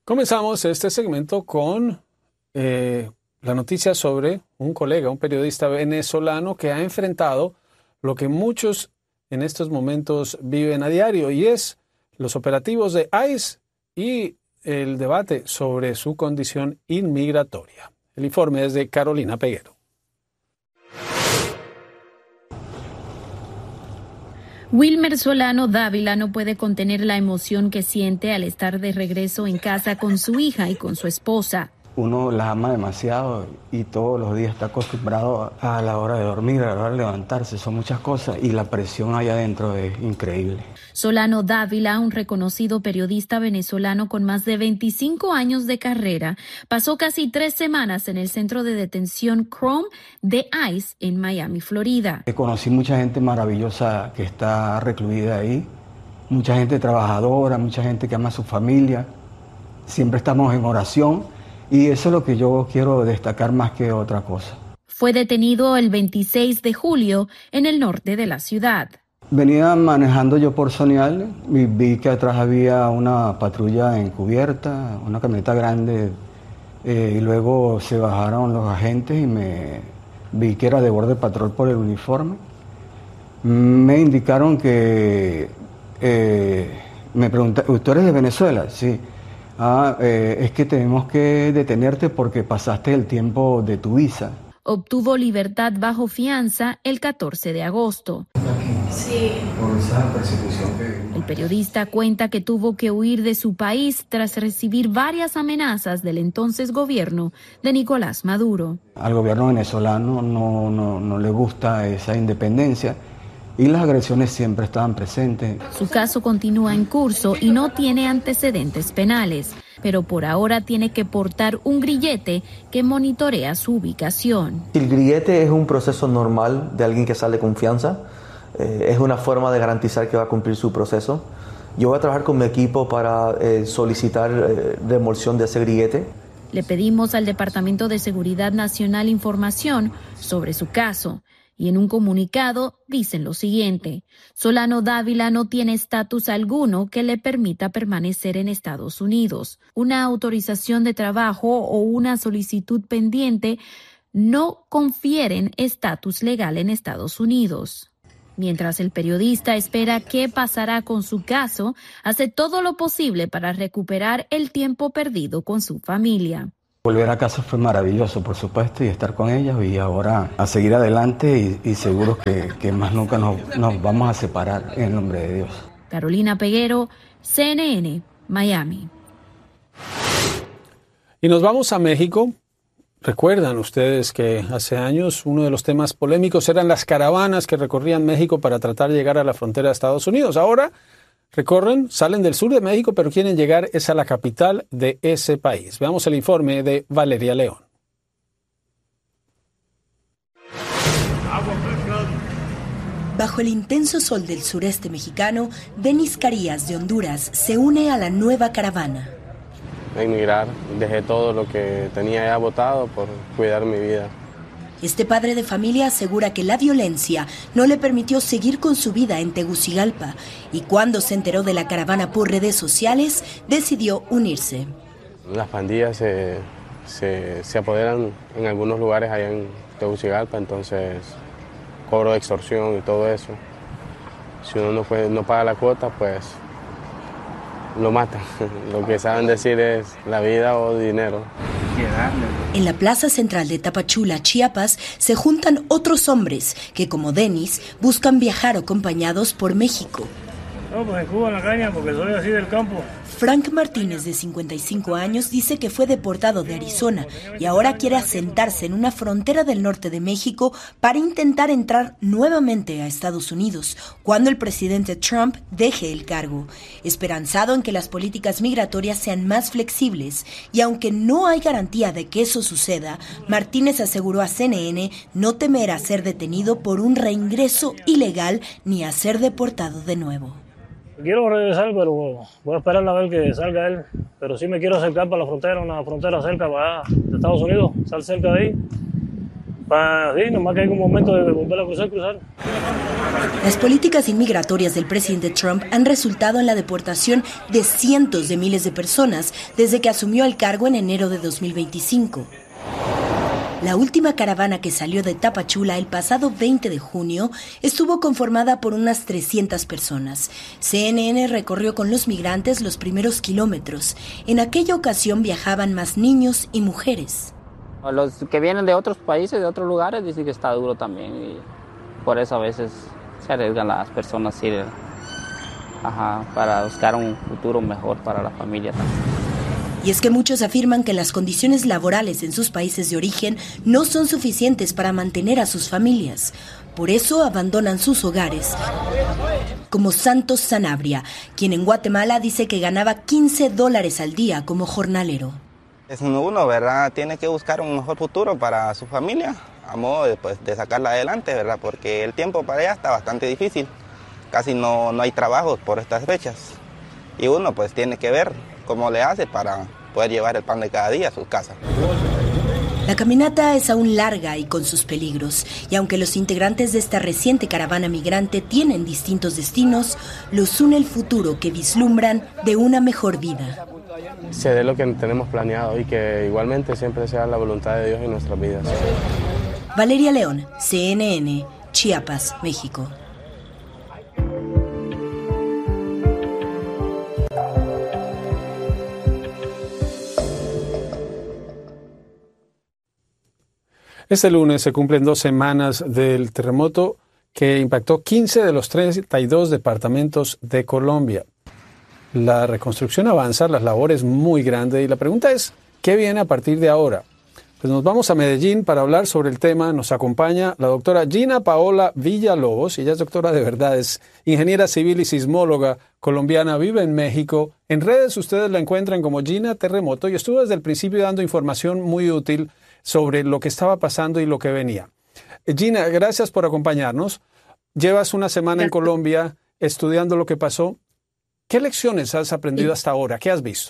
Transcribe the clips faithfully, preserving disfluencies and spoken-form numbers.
Comenzamos este segmento con eh, la noticia sobre un colega, un periodista venezolano que ha enfrentado lo que muchos en estos momentos viven a diario, y es los operativos de ICE y el debate sobre su condición inmigratoria. El informe es de Carolina Peguero. Wilmer Solano Dávila no puede contener la emoción que siente al estar de regreso en casa con su hija y con su esposa. Uno las ama demasiado y todos los días está acostumbrado a la hora de dormir, a la hora de levantarse. Son muchas cosas y la presión allá adentro es increíble. Solano Dávila, un reconocido periodista venezolano con más de veinticinco años de carrera, pasó casi tres semanas en el centro de detención Chrome de ICE en Miami, Florida. Conocí mucha gente maravillosa que está recluida ahí, mucha gente trabajadora, mucha gente que ama a su familia. Siempre estamos en oración. Y eso es lo que yo quiero destacar más que otra cosa. Fue detenido el veintiséis de julio en el norte de la ciudad. Venía manejando yo por Sonial y vi que atrás había una patrulla encubierta, una camioneta grande, eh, y luego se bajaron los agentes y me vi que era de Border Patrol por el uniforme. Me indicaron que, eh, me preguntaron, ¿tú eres de Venezuela? Sí. Ah, eh, es que tenemos que detenerte porque pasaste el tiempo de tu visa. Obtuvo libertad bajo fianza el catorce de agosto. Sí. Por esa persecución que... El periodista cuenta que tuvo que huir de su país tras recibir varias amenazas del entonces gobierno de Nicolás Maduro. Al gobierno venezolano no, no, no le gusta esa independencia y las agresiones siempre estaban presentes. Su caso continúa en curso y no tiene antecedentes penales, pero por ahora tiene que portar un grillete que monitorea su ubicación. El grillete es un proceso normal de alguien que sale con fianza. Eh, es una forma de garantizar que va a cumplir su proceso. Yo voy a trabajar con mi equipo para eh, solicitar eh, remolsión de ese grillete. Le pedimos al Departamento de Seguridad Nacional información sobre su caso. Y en un comunicado dicen lo siguiente: Solano Dávila no tiene estatus alguno que le permita permanecer en Estados Unidos. Una autorización de trabajo o una solicitud pendiente no confieren estatus legal en Estados Unidos. Mientras el periodista espera qué pasará con su caso, hace todo lo posible para recuperar el tiempo perdido con su familia. Volver a casa fue maravilloso, por supuesto, y estar con ellos y ahora a seguir adelante y, y seguros que, que más nunca nos, nos vamos a separar en el nombre de Dios. Carolina Peguero, C N N, Miami. Y nos vamos a México. Recuerdan ustedes que hace años uno de los temas polémicos eran las caravanas que recorrían México para tratar de llegar a la frontera de Estados Unidos. Ahora recorren, salen del sur de México, pero quieren llegar es a la capital de ese país. Veamos el informe de Valeria León. Bajo el intenso sol del sureste mexicano, Denis Carías de Honduras se une a la nueva caravana. A emigrar, dejé todo lo que tenía ya botado por cuidar mi vida. Este padre de familia asegura que la violencia no le permitió seguir con su vida en Tegucigalpa y cuando se enteró de la caravana por redes sociales, decidió unirse. Las pandillas se, se, se apoderan en algunos lugares allá en Tegucigalpa, entonces cobro de extorsión y todo eso. Si uno no, puede, no paga la cuota, pues lo matan. Lo que saben decir es la vida o dinero. En la plaza central de Tapachula, Chiapas, se juntan otros hombres que, como Denis, buscan viajar acompañados por México. No, pues en Cuba en la caña, porque soy así del campo. Frank Martínez, de cincuenta y cinco años, dice que fue deportado de Arizona y ahora quiere asentarse en una frontera del norte de México para intentar entrar nuevamente a Estados Unidos cuando el presidente Trump deje el cargo, esperanzado en que las políticas migratorias sean más flexibles. Y aunque no hay garantía de que eso suceda, Martínez aseguró a C N N no temer a ser detenido por un reingreso ilegal ni a ser deportado de nuevo. Quiero regresar, pero voy a esperar a ver que salga él. Pero sí me quiero acercar para la frontera, una frontera cerca para allá, de Estados Unidos, estar cerca de ahí. Pa, sí, nomás que hay un momento de volver a cruzar, cruzar. Las políticas inmigratorias del presidente Trump han resultado en la deportación de cientos de miles de personas desde que asumió el cargo en enero de dos mil veinticinco. La última caravana que salió de Tapachula el pasado veinte de junio estuvo conformada por unas trescientas personas. C N N recorrió con los migrantes los primeros kilómetros. En aquella ocasión viajaban más niños y mujeres. Los que vienen de otros países, de otros lugares, dicen que está duro también y por eso a veces se arriesgan las personas a ir, ajá, para buscar un futuro mejor para la familia también. Y es que muchos afirman que las condiciones laborales en sus países de origen no son suficientes para mantener a sus familias. Por eso abandonan sus hogares. Como Santos Sanabria, quien en Guatemala dice que ganaba quince dólares al día como jornalero. Es uno, ¿verdad? Tiene que buscar un mejor futuro para su familia, a modo de, pues, de sacarla adelante, ¿verdad? Porque el tiempo para ella está bastante difícil. Casi no, no hay trabajos por estas fechas. Y uno pues tiene que ver cómo le hace para poder llevar el pan de cada día a su casa. La caminata es aún larga y con sus peligros, y aunque los integrantes de esta reciente caravana migrante tienen distintos destinos, los une el futuro que vislumbran de una mejor vida. Se dé lo que tenemos planeado y que igualmente siempre sea la voluntad de Dios en nuestras vidas. Valeria León, C N N, Chiapas, México. Este lunes se cumplen dos semanas del terremoto que impactó quince de los treinta y dos departamentos de Colombia. La reconstrucción avanza, las labores muy grandes y la pregunta es, ¿qué viene a partir de ahora? Pues nos vamos a Medellín para hablar sobre el tema. Nos acompaña la doctora Gina Paola Villalobos. Ella es doctora de verdad, es ingeniera civil y sismóloga colombiana, vive en México. En redes ustedes la encuentran como Gina Terremoto y estuvo desde el principio dando información muy útil sobre lo que estaba pasando y lo que venía. Gina, gracias por acompañarnos. Llevas una semana en Colombia estudiando lo que pasó. ¿Qué lecciones has aprendido hasta ahora? ¿Qué has visto?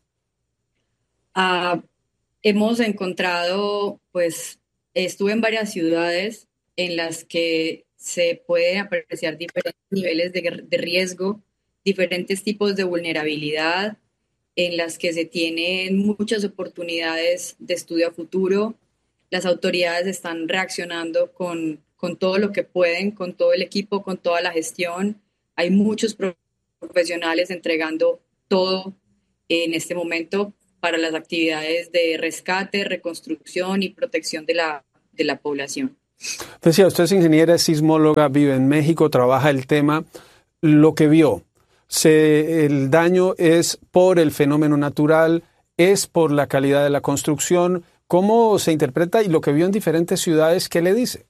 Uh, hemos encontrado, pues, estuve en varias ciudades en las que se pueden apreciar diferentes niveles de, de riesgo, diferentes tipos de vulnerabilidad, en las que se tienen muchas oportunidades de estudio a futuro. Las autoridades están reaccionando con, con todo lo que pueden, con todo el equipo, con toda la gestión. Hay muchos profesionales entregando todo en este momento para las actividades de rescate, reconstrucción y protección de la, de la población. Decía, usted es ingeniera, es sismóloga, vive en México, trabaja el tema, lo que vio. Se, el daño es por el fenómeno natural, es por la calidad de la construcción. ¿Cómo se interpreta y lo que vio en diferentes ciudades, qué le dice?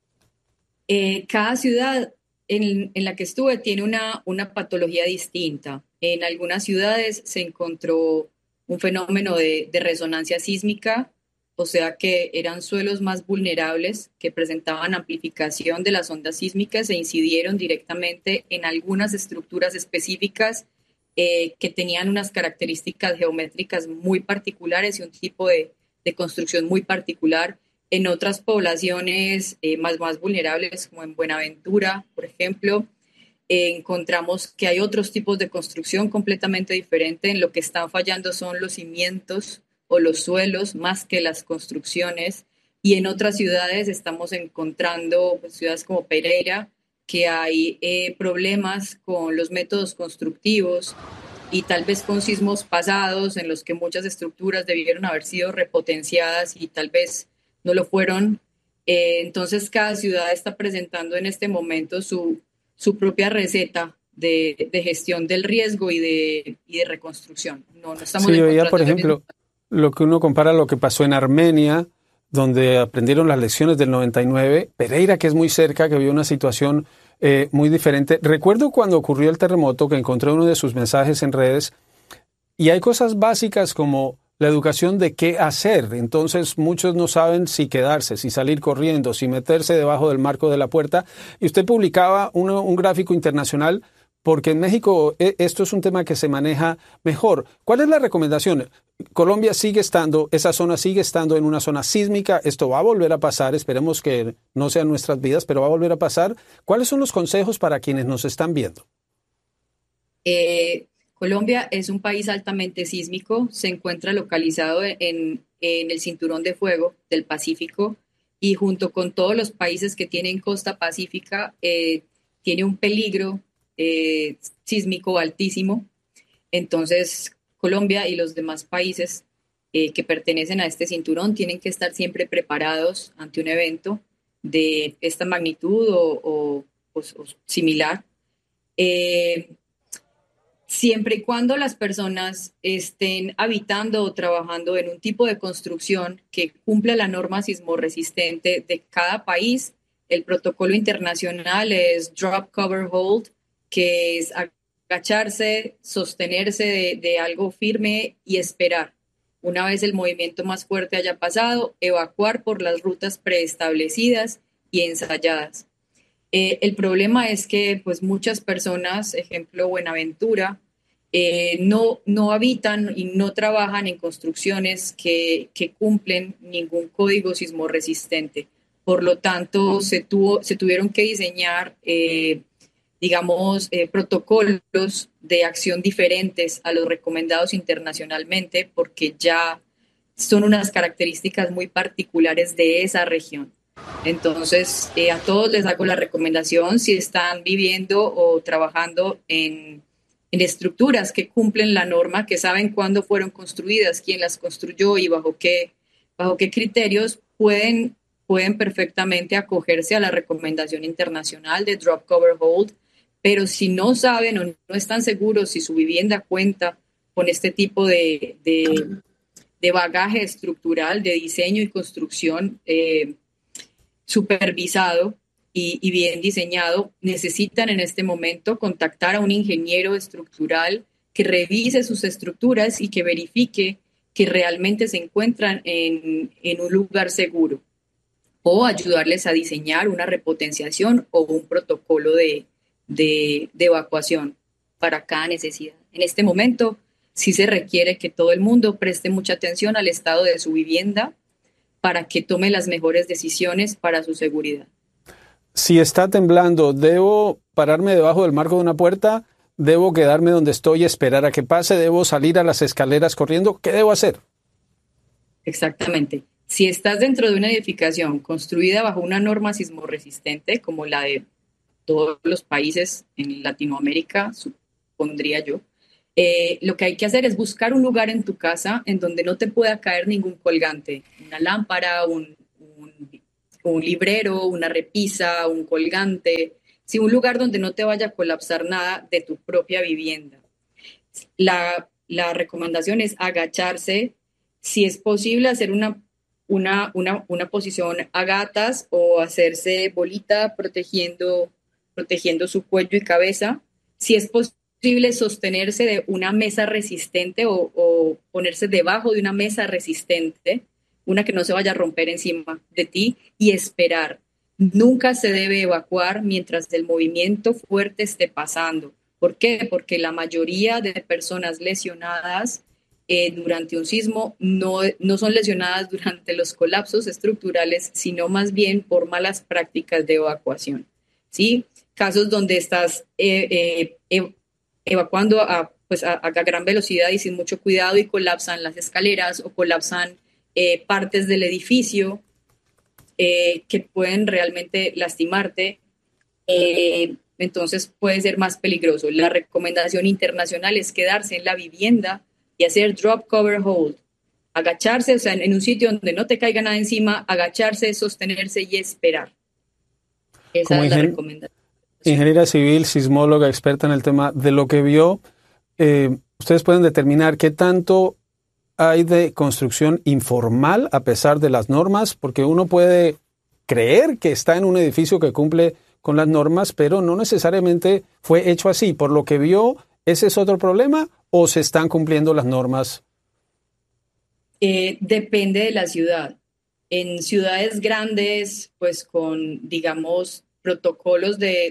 Eh, cada ciudad en, en la que estuve tiene una, una patología distinta. En algunas ciudades se encontró un fenómeno de, de resonancia sísmica, o sea que eran suelos más vulnerables que presentaban amplificación de las ondas sísmicas e incidieron directamente en algunas estructuras específicas eh, que tenían unas características geométricas muy particulares y un tipo de, de construcción muy particular. En otras poblaciones eh, más, más vulnerables, como en Buenaventura, por ejemplo, eh, encontramos que hay otros tipos de construcción completamente diferentes. En lo que están fallando son los cimientos o los suelos más que las construcciones, y en otras ciudades estamos encontrando, pues, ciudades como Pereira, que hay eh, problemas con los métodos constructivos y tal vez con sismos pasados en los que muchas estructuras debieron haber sido repotenciadas y tal vez no lo fueron. Eh, entonces cada ciudad está presentando en este momento su, su propia receta de, de gestión del riesgo y de, y de reconstrucción. No, no estamos sí, veía, por ejemplo, lo que uno compara lo que pasó en Armenia, donde aprendieron las lecciones del noventa y nueve, Pereira, que es muy cerca, que vio una situación eh, muy diferente. Recuerdo cuando ocurrió el terremoto que encontré uno de sus mensajes en redes y hay cosas básicas como la educación de qué hacer. Entonces muchos no saben si quedarse, si salir corriendo, si meterse debajo del marco de la puerta. Y usted publicaba uno, un gráfico internacional porque en México eh, esto es un tema que se maneja mejor. ¿Cuál es la recomendación? Colombia sigue estando, esa zona sigue estando en una zona sísmica, esto va a volver a pasar, esperemos que no sean nuestras vidas, pero va a volver a pasar. ¿Cuáles son los consejos para quienes nos están viendo? Eh, Colombia es un país altamente sísmico, se encuentra localizado en, en el cinturón de fuego del Pacífico y junto con todos los países que tienen costa pacífica, eh, tiene un peligro eh, sísmico altísimo. Entonces, Colombia y los demás países eh, que pertenecen a este cinturón tienen que estar siempre preparados ante un evento de esta magnitud o, o, o, o similar. Eh, siempre y cuando las personas estén habitando o trabajando en un tipo de construcción que cumpla la norma sismorresistente de cada país, el protocolo internacional es Drop, Cover, Hold, que es agacharse, sostenerse de, de algo firme y esperar. Una vez el movimiento más fuerte haya pasado, evacuar por las rutas preestablecidas y ensayadas. Eh, el problema es que pues, muchas personas, ejemplo Buenaventura, eh, no, no habitan y no trabajan en construcciones que, que cumplen ningún código sismorresistente. Por lo tanto, se, tuvo, se tuvieron que diseñar eh, digamos, eh, protocolos de acción diferentes a los recomendados internacionalmente, porque ya son unas características muy particulares de esa región. Entonces, eh, a todos les hago la recomendación, si están viviendo o trabajando en, en estructuras que cumplen la norma, que saben cuándo fueron construidas, quién las construyó y bajo qué, bajo qué criterios, pueden, pueden perfectamente acogerse a la recomendación internacional de Drop, Cover, Hold. Pero si no saben o no están seguros si su vivienda cuenta con este tipo de, de, de bagaje estructural, de diseño y construcción eh, supervisado y, y bien diseñado, necesitan en este momento contactar a un ingeniero estructural que revise sus estructuras y que verifique que realmente se encuentran en, en un lugar seguro, o ayudarles a diseñar una repotenciación o un protocolo de De, de evacuación para cada necesidad. En este momento sí se requiere que todo el mundo preste mucha atención al estado de su vivienda para que tome las mejores decisiones para su seguridad. Si está temblando, ¿debo pararme debajo del marco de una puerta? ¿Debo quedarme donde estoy y esperar a que pase? ¿Debo salir a las escaleras corriendo? ¿Qué debo hacer? Exactamente. Si estás dentro de una edificación construida bajo una norma sismorresistente como la de todos los países en Latinoamérica, supondría yo, eh, lo que hay que hacer es buscar un lugar en tu casa en donde no te pueda caer ningún colgante, una lámpara, un, un, un librero, una repisa, un colgante, sí, un lugar donde no te vaya a colapsar nada de tu propia vivienda. La, la recomendación es agacharse, si es posible hacer una Una, una, una posición a gatas o hacerse bolita protegiendo protegiendo su cuello y cabeza. Si es posible, sostenerse de una mesa resistente o, o ponerse debajo de una mesa resistente, una que no se vaya a romper encima de ti, y esperar. Nunca se debe evacuar mientras el movimiento fuerte esté pasando. ¿Por qué? Porque la mayoría de personas lesionadas eh, durante un sismo no, no son lesionadas durante los colapsos estructurales, sino más bien por malas prácticas de evacuación. ¿Sí? Casos donde estás eh, eh, evacuando a, pues a, a gran velocidad y sin mucho cuidado y colapsan las escaleras o colapsan eh, partes del edificio eh, que pueden realmente lastimarte, eh, entonces puede ser más peligroso. La recomendación internacional es quedarse en la vivienda y hacer drop, cover, hold. Agacharse, o sea, en un sitio donde no te caiga nada encima, agacharse, sostenerse y esperar. Esa Como es la ingen- recomendación. Ingeniera civil, sismóloga, experta en el tema, de lo que vio, eh, ustedes pueden determinar qué tanto hay de construcción informal a pesar de las normas, porque uno puede creer que está en un edificio que cumple con las normas, pero no necesariamente fue hecho así. Por lo que vio, ¿ese es otro problema o se están cumpliendo las normas? Eh, depende de la ciudad. En ciudades grandes, pues con, digamos, protocolos de,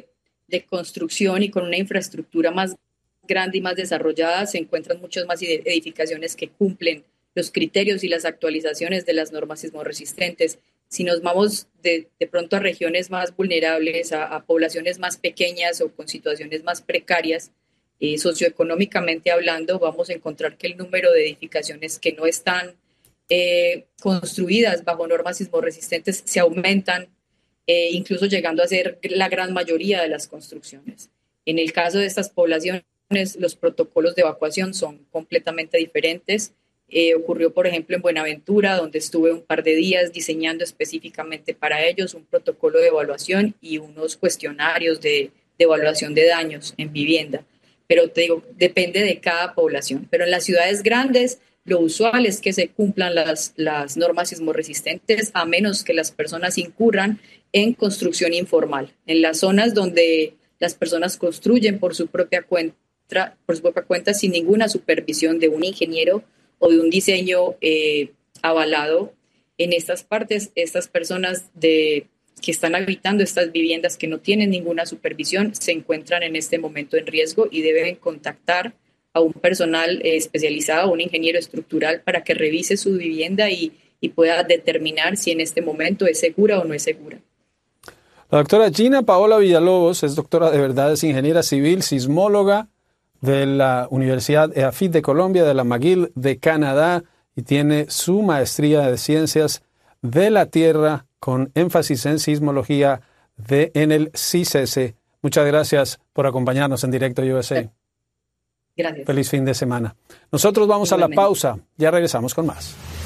de construcción y con una infraestructura más grande y más desarrollada, se encuentran muchas más edificaciones que cumplen los criterios y las actualizaciones de las normas sismorresistentes. Si nos vamos de, de pronto a regiones más vulnerables, a, a poblaciones más pequeñas o con situaciones más precarias, eh, socioeconómicamente hablando, vamos a encontrar que el número de edificaciones que no están eh, construidas bajo normas sismorresistentes se aumentan, eh, incluso llegando a ser la gran mayoría de las construcciones. En el caso de estas poblaciones, los protocolos de evacuación son completamente diferentes. Eh, ocurrió, por ejemplo, en Buenaventura, donde estuve un par de días diseñando específicamente para ellos un protocolo de evaluación y unos cuestionarios de, de evaluación de daños en vivienda. Pero te digo, depende de cada población. Pero en las ciudades grandes, lo usual es que se cumplan las, las normas sismorresistentes, a menos que las personas incurran en construcción informal. En las zonas donde las personas construyen por su propia cuenta, por su propia cuenta sin ninguna supervisión de un ingeniero o de un diseño eh, avalado, en estas partes, estas personas de, que están habitando estas viviendas que no tienen ninguna supervisión se encuentran en este momento en riesgo y deben contactar a un personal eh, especializado, un ingeniero estructural, para que revise su vivienda y, y pueda determinar si en este momento es segura o no es segura. La doctora Gina Paola Villalobos es doctora de verdades, ingeniera civil, sismóloga de la Universidad E A F I T de Colombia, de la McGill de Canadá, y tiene su maestría de Ciencias de la Tierra con énfasis en sismología de, en el CISESE. Muchas gracias por acompañarnos en Directo U S A. Gracias. Feliz fin de semana. Nosotros vamos a la pausa. Ya regresamos con más.